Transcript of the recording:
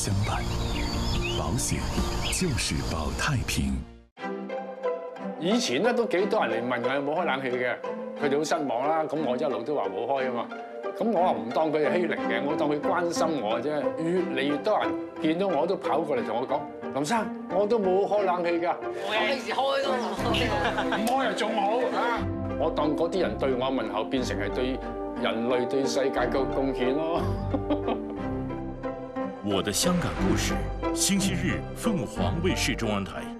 相伴，保險就是保太平。 以前咧都幾多人嚟問我有冇開冷氣嘅，佢哋好失望啦。咁我一路都話冇開啊嘛。咁我話唔當佢係欺凌嘅，我當佢關心我啫。越嚟越多人見到我都跑過嚟同我講：林生，我都冇開冷氣㗎。 我幾時開都唔開又仲好啊！我當嗰啲人對我問候變成係對人類對世界嘅貢獻咯。 我的香港故事，星期日鳳凰衛視中文台。